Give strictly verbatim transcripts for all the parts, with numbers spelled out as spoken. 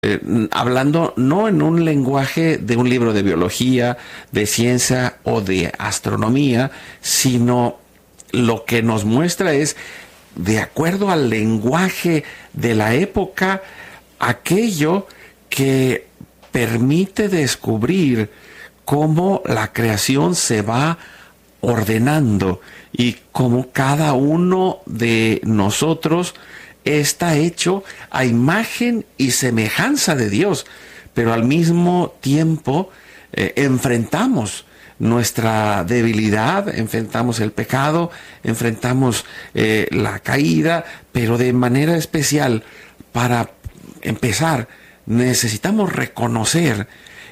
Eh, hablando no en un lenguaje de un libro de biología, de ciencia o de astronomía, sino lo que nos muestra es, de acuerdo al lenguaje de la época, aquello que permite descubrir cómo la creación se va ordenando y cómo cada uno de nosotros está hecho a imagen y semejanza de Dios, pero al mismo tiempo eh, enfrentamos nuestra debilidad, enfrentamos el pecado, enfrentamos eh, la caída, pero de manera especial, para empezar, necesitamos reconocer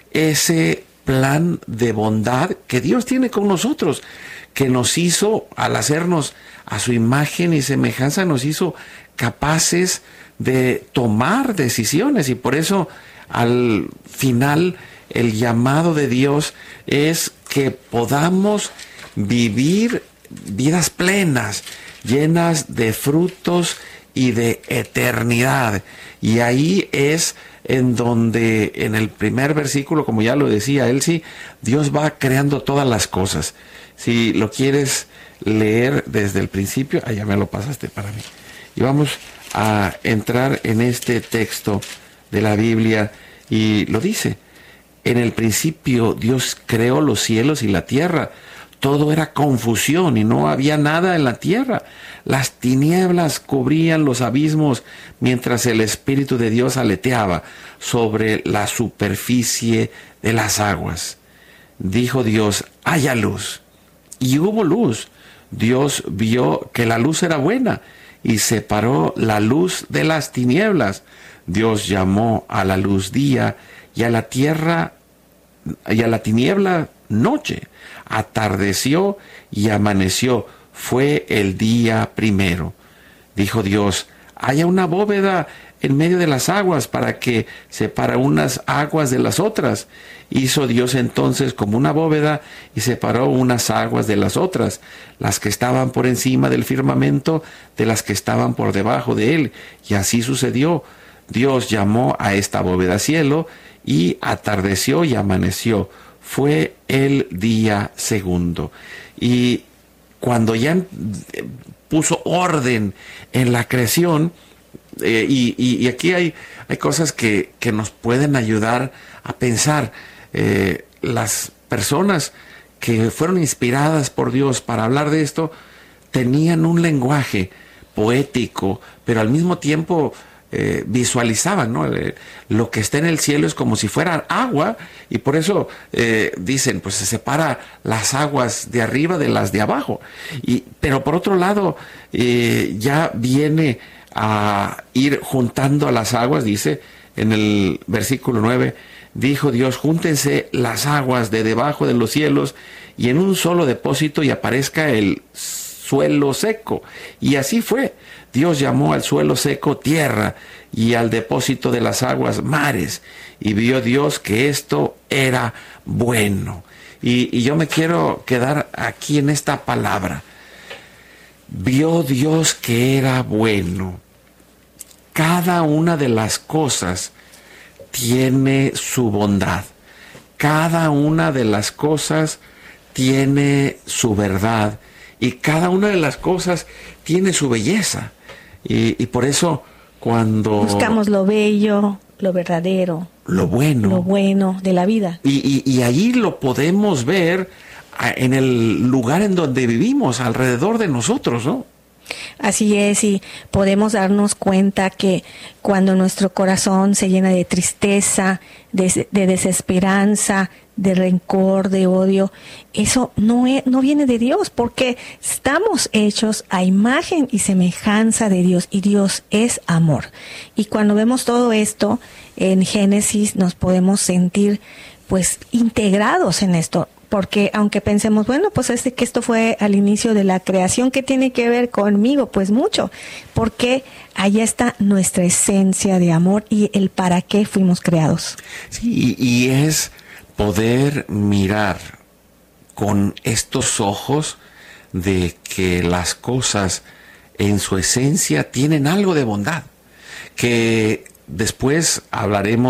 ese plan de bondad que Dios tiene con nosotros, que nos hizo, al hacernos a su imagen y semejanza, nos hizo capaces de tomar decisiones, y por eso al final el llamado de Dios es que podamos vivir vidas plenas, llenas de frutos y de eternidad. Y ahí es en donde en el primer versículo, como ya lo decía Elsie, Dios va creando todas las cosas. Si lo quieres leer desde el principio, allá me lo pasaste para mí. Y vamos a entrar en este texto de la Biblia, y lo dice: en el principio Dios creó los cielos y la tierra. Todo era confusión y no había nada en la tierra. Las tinieblas cubrían los abismos mientras el Espíritu de Dios aleteaba sobre la superficie de las aguas. Dijo Dios: haya luz. Y hubo luz. Dios vio que la luz era buena y separó la luz de las tinieblas. Dios llamó a la luz día y a la tierra y a la tiniebla noche. Atardeció y amaneció. Fue el día primero. Dijo Dios: haya una bóveda en medio de las aguas para que separe unas aguas de las otras. Hizo Dios entonces como una bóveda y separó unas aguas de las otras, las que estaban por encima del firmamento de las que estaban por debajo de él. Y así sucedió. Dios llamó a esta bóveda cielo, y atardeció y amaneció. Fue el día segundo. Y cuando ya puso orden en la creación, eh, y, y, y aquí hay, hay cosas que, que nos pueden ayudar a pensar. Eh, las personas que fueron inspiradas por Dios para hablar de esto tenían un lenguaje poético, pero al mismo tiempo eh, visualizaban, ¿no? Eh, lo que está en el cielo es como si fuera agua, y por eso eh, dicen, pues se separa las aguas de arriba de las de abajo. Y, pero por otro lado, eh, ya viene a ir juntando a las aguas, dice en el versículo nueve, dijo Dios: júntense las aguas de debajo de los cielos y en un solo depósito, y aparezca el suelo seco. Y así fue. Dios llamó al suelo seco tierra, y al depósito de las aguas mares. Y vio Dios que esto era bueno. Y, y yo me quiero quedar aquí en esta palabra. Vio Dios que era bueno. Cada una de las cosas tiene su bondad. Cada una de las cosas tiene su verdad. Y cada una de las cosas tiene su belleza. Y, y por eso cuando buscamos lo bello, lo verdadero, lo bueno, lo bueno de la vida. Y, y, y ahí lo podemos ver en el lugar en donde vivimos, alrededor de nosotros, ¿no? Así es, y podemos darnos cuenta que cuando nuestro corazón se llena de tristeza, de, de desesperanza, de rencor, de odio, eso no, es, no viene de Dios, porque estamos hechos a imagen y semejanza de Dios, y Dios es amor. Y cuando vemos todo esto en Génesis, nos podemos sentir pues integrados en esto. Porque aunque pensemos, bueno, pues es que esto fue al inicio de la creación, ¿qué tiene que ver conmigo? Pues mucho, porque allá está nuestra esencia de amor y el para qué fuimos creados. Sí, y es poder mirar con estos ojos de que las cosas en su esencia tienen algo de bondad, que después hablaremos